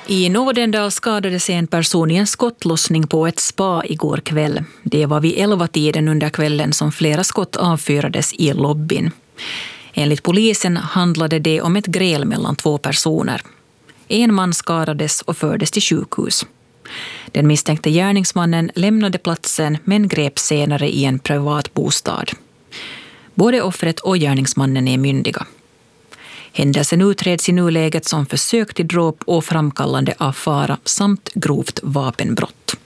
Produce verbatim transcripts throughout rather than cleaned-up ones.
I Nådendal skadades en person i en skottlossning på ett spa igår kväll. Det var vid elva tiden under kvällen som flera skott avfyrades i lobbyn. Enligt polisen handlade det om ett gräl mellan två personer. En man skadades och fördes till sjukhus. Den misstänkte gärningsmannen lämnade platsen men greps senare i en privat bostad. Både offret och gärningsmannen är myndiga. Händelsen utreds i nuläget som försök till dråp och framkallande av fara samt grovt vapenbrott.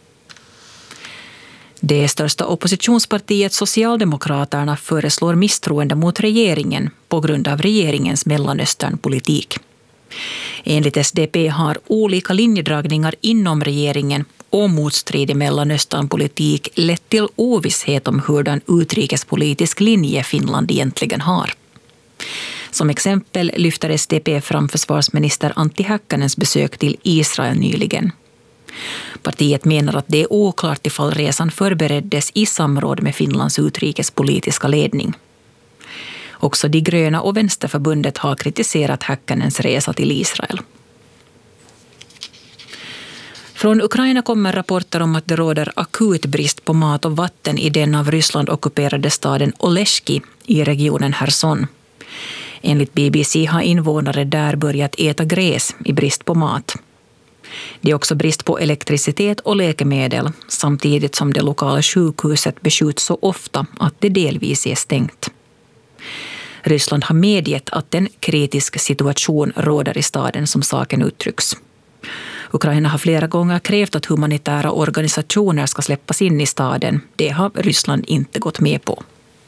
Det största oppositionspartiet Socialdemokraterna föreslår misstroende mot regeringen på grund av regeringens Mellanösternpolitik. Enligt S D P har olika linjedragningar inom regeringen och motstridig Mellanösternpolitik lett till ovisshet om hurdan utrikespolitisk linje Finland egentligen har. Som exempel lyfter S D P fram försvarsminister Antti Häkkänens besök till Israel nyligen. Partiet menar att det är oklart ifall resan förbereddes i samråd med Finlands utrikespolitiska ledning. Också De gröna och Vänsterförbundet har kritiserat Häkkänens resa till Israel. Från Ukraina kommer rapporter om att det råder akut brist på mat och vatten i den av Ryssland ockuperade staden Oleski i regionen Cherson. Enligt B B C har invånare där börjat äta gräs i brist på mat. Det är också brist på elektricitet och läkemedel samtidigt som det lokala sjukhuset beskjuts så ofta att det delvis är stängt. Ryssland har medgett att en kritisk situation råder i staden som saken uttrycks. Ukraina har flera gånger krävt att humanitära organisationer ska släppas in i staden. Det har Ryssland inte gått med på.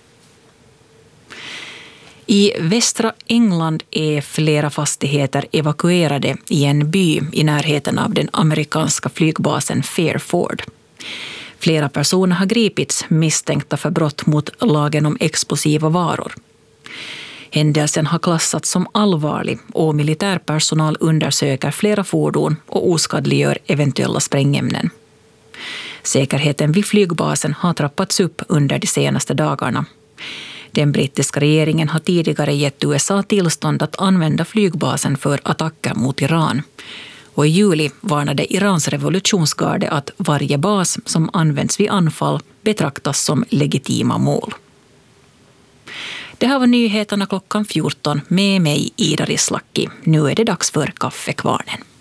I västra England är flera fastigheter evakuerade i en by i närheten av den amerikanska flygbasen Fairford. Flera personer har gripits misstänkta för brott mot lagen om explosiva varor. Händelsen har klassats som allvarlig och militärpersonal undersöker flera fordon och oskadliggör eventuella sprängämnen. Säkerheten vid flygbasen har trappats upp under de senaste dagarna. Den brittiska regeringen har tidigare gett U S A tillstånd att använda flygbasen för attacker mot Iran. Och i juli varnade Irans revolutionsgarde att varje bas som används vid anfall betraktas som legitima mål. Det här var nyheterna klockan fjorton med mig, Ida Rislaki. Nu är det dags för kaffekvarnen.